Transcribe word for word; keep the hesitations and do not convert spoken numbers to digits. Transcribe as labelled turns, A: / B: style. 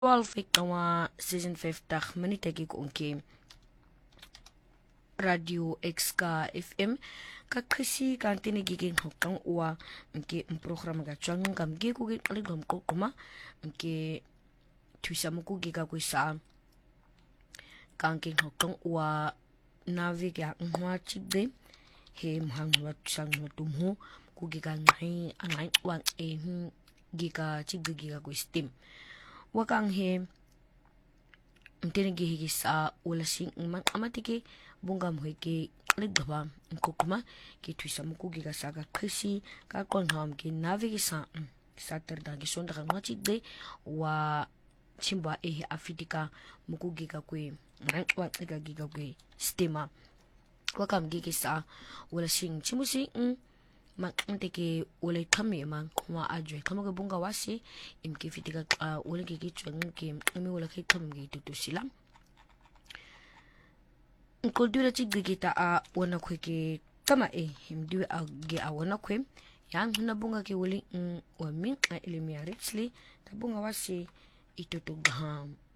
A: twaalf ikawa season five tag minute ke konke Radio X ka F M ka qhisi kanti ne gigeng hoqang wa nke program ga tswang ngam ge ku ge qali ngam qoqoma nke thusa mo ku ge ka kwisa kanke hoqang wa naviga ngwa chigde he mhang wa tsang mo tumho ku ge ka ngai angai wa e ge ka chigde ge ka kwistim wakang he mtene ge ge sa wala sing man amatike bunga mheke legaba nkokuma ke twisa muku ge ga saga qhisi ka qonham ke navigisa saturday ge sonda ga ngwachi de wa chimba e afitika muku ge ga kwe ngwa ga ge ga kwe stema wakam ge ge sa wala sing chimusi makanteke wala kame man kuma ajwe kama ga bunga wasi imke fitika wala ge ge tswang ke imi wala ke kam ge tutu silam Kultura chigigita a wana kweke kama e himdiwe a ge a wana kwe yang huna bunga ke wali wa min a ilimi ya Richley ta bunga wasi itutu gaham